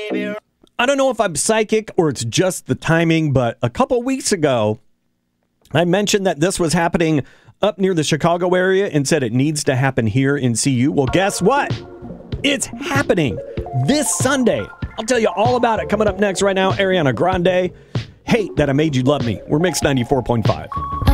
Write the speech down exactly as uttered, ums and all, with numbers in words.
I don't know if I'm psychic or it's just the timing, but a couple weeks ago, I mentioned that this was happening up near the Chicago area and said it needs to happen here in C U. Well, guess what? It's happening this Sunday. I'll tell you all about it coming up next right now. Ariana Grande, Hate That I Made You Love Me. We're Mix ninety-four point five.